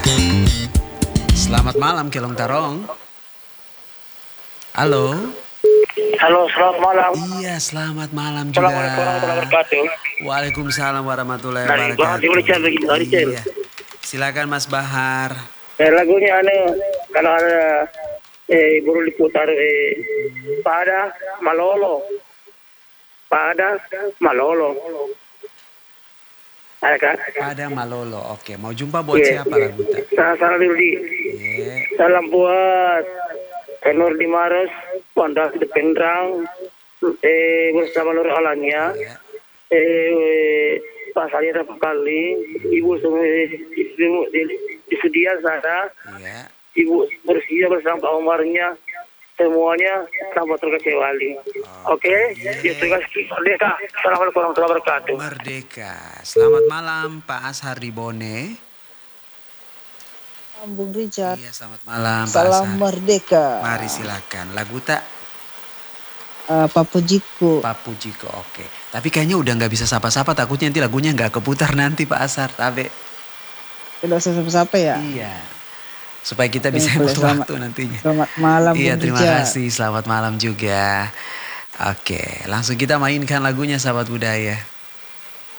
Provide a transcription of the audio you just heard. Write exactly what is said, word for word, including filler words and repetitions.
Selamat malam Kelong Tarong. Halo. Halo, selamat malam. Iya, selamat malam juga. Assalamualaikum warahmatullahi wabarakatuh. Waalaikumsalam warahmatullahi Dari Bang wabarakatuh. Cil, lagi dari Cil. Iya. Silakan Mas Bahar. Eh, lagunya anu kalau ada eh baru diputar eh pada Malolo. Pada Malolo. Ada kan? Pada Malolo. Oke, mau jumpa buat Iya. siapa lagu tak? Salam salam dulu di. Iya. Salam buat Nur di Maros, Pondok di Pendrang, eh bersama Nur Alania, Iya. eh Pak Salira kali, Ibu semua ibu di, di sedia sana, Iya. Ibu bersedia bersama Pak Omarnya, semuanya selamat terkasih wali. Oke, ya terima kasih. Merdeka. Assalamualaikum warahmatullahi wabarakatuh. Merdeka. Selamat malam Pak Ashar di Bone. Bung Richard. Iya, selamat malam Pak Salam Ashar. merdeka. Mari silakan. Lagu tak? Uh, Papu Jiku. Papu Jiko, oke. Tapi kayaknya udah nggak bisa sapa-sapa, takutnya nanti lagunya nggak keputar nanti Pak Ashar. Tabe. Tidak usah siapa-siapa ya. Iya. Supaya kita Oke, bisa boleh. hemat Selamat- waktu nantinya. Selamat malam Iya, Bung terima Richard. kasih. Selamat malam juga. Oke, langsung kita mainkan lagunya sahabat budaya.